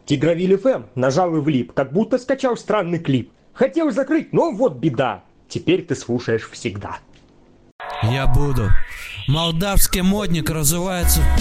Тигровиль ФМ нажал и влип, как будто скачал странный клип. Хотел закрыть, но вот беда. Теперь ты слушаешь всегда. Я буду. Молдавский модник разувается